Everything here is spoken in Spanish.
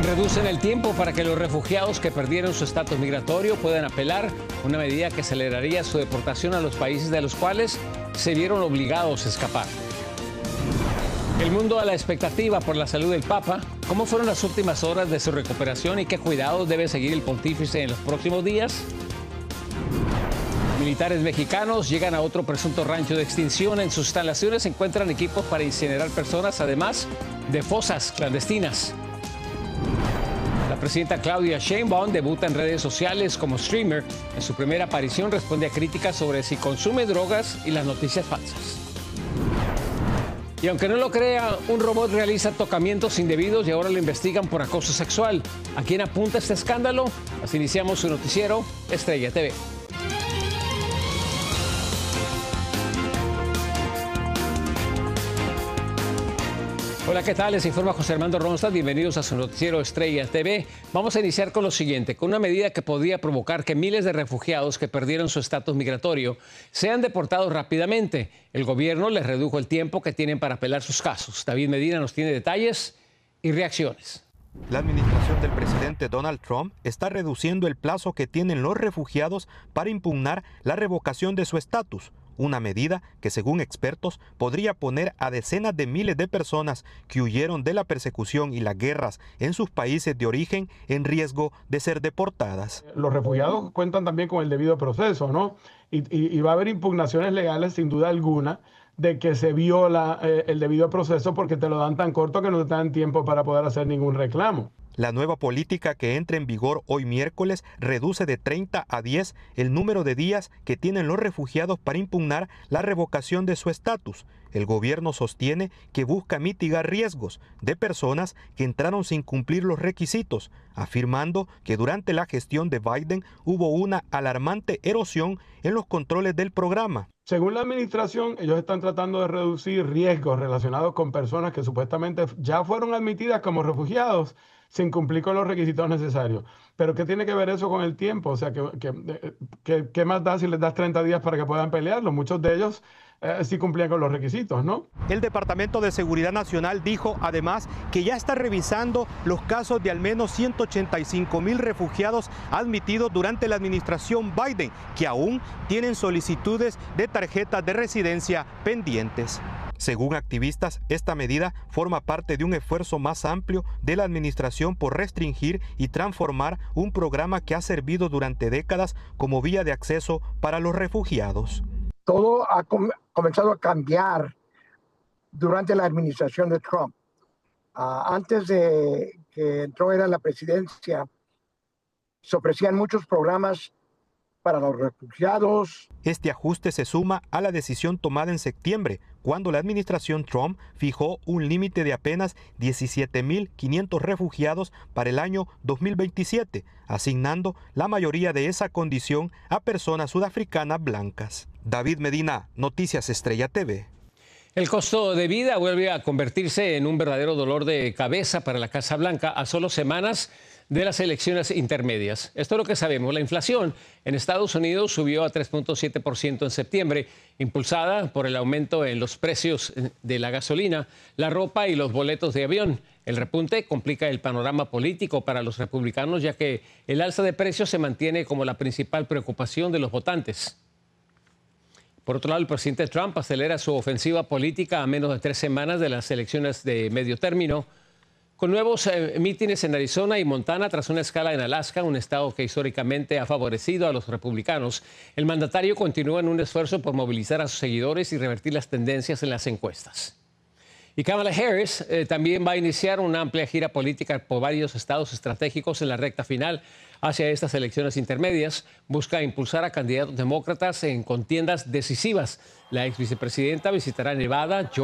Reducen el tiempo para que los refugiados que perdieron su estatus migratorio puedan apelar, una medida que aceleraría su deportación a los países de los cuales se vieron obligados a escapar. El mundo a la expectativa por la salud del Papa. ¿Cómo fueron las últimas horas de su recuperación y qué cuidados debe seguir el pontífice en los próximos días? Militares mexicanos llegan a otro presunto rancho de extinción. En sus instalaciones se encuentran equipos para incinerar personas, además de fosas clandestinas. La presidenta Claudia Sheinbaum debuta en redes sociales como streamer. En su primera aparición responde a críticas sobre si consume drogas y las noticias falsas. Y aunque no lo crea, un robot realiza tocamientos indebidos y ahora lo investigan por acoso sexual. ¿A quién apunta este escándalo? Así iniciamos su noticiero Estrella TV. Hola, ¿qué tal? Les informa José Armando Ronstadt. Bienvenidos a su noticiero Estrella TV. Vamos a iniciar con lo siguiente, con una medida que podría provocar que miles de refugiados que perdieron su estatus migratorio sean deportados rápidamente. El gobierno les redujo el tiempo que tienen para apelar sus casos. David Medina nos tiene detalles y reacciones. La administración del presidente Donald Trump está reduciendo el plazo que tienen los refugiados para impugnar la revocación de su estatus. Una medida que, según expertos, podría poner a decenas de miles de personas que huyeron de la persecución y las guerras en sus países de origen en riesgo de ser deportadas. Los refugiados cuentan también con el debido proceso, ¿no? Y va a haber impugnaciones legales, sin duda alguna, de que se viola el debido proceso porque te lo dan tan corto que no te dan tiempo para poder hacer ningún reclamo. La nueva política que entra en vigor hoy miércoles reduce de 30 a 10 el número de días que tienen los refugiados para impugnar la revocación de su estatus. El gobierno sostiene que busca mitigar riesgos de personas que entraron sin cumplir los requisitos, afirmando que durante la gestión de Biden hubo una alarmante erosión en los controles del programa. Según la administración, ellos están tratando de reducir riesgos relacionados con personas que supuestamente ya fueron admitidas como refugiados sin cumplir con los requisitos necesarios. Pero ¿qué tiene que ver eso con el tiempo? O sea, ¿qué más da si les das 30 días para que puedan pelearlo? Muchos de ellos sí cumplían con los requisitos, ¿no? El Departamento de Seguridad Nacional dijo además que ya está revisando los casos de al menos 185,000 refugiados admitidos durante la administración Biden, que aún tienen solicitudes de tarjetas de residencia pendientes. Según activistas, esta medida forma parte de un esfuerzo más amplio de la administración por restringir y transformar un programa que ha servido durante décadas como vía de acceso para los refugiados. Todo ha comenzado a cambiar durante la administración de Trump. Antes de que entró a la presidencia, se ofrecían muchos programas para los refugiados. Este ajuste se suma a la decisión tomada en septiembre, cuando la administración Trump fijó un límite de apenas 17,500 refugiados para el año 2027, asignando la mayoría de esa condición a personas sudafricanas blancas. David Medina, Noticias Estrella TV. El costo de vida vuelve a convertirse en un verdadero dolor de cabeza para la Casa Blanca a solo semanas de las elecciones intermedias. Esto es lo que sabemos. La inflación en Estados Unidos subió a 3.7% en septiembre, impulsada por el aumento en los precios de la gasolina, la ropa y los boletos de avión. El repunte complica el panorama político para los republicanos, ya que el alza de precios se mantiene como la principal preocupación de los votantes. Por otro lado, el presidente Trump acelera su ofensiva política a menos de 3 semanas de las elecciones de medio término, con nuevos mítines en Arizona y Montana tras una escala en Alaska, un estado que históricamente ha favorecido a los republicanos. El mandatario continúa en un esfuerzo por movilizar a sus seguidores y revertir las tendencias en las encuestas. Y Kamala Harris también va a iniciar una amplia gira política por varios estados estratégicos en la recta final hacia estas elecciones intermedias. Busca impulsar a candidatos demócratas en contiendas decisivas. La ex vicepresidenta visitará Nevada, Georgia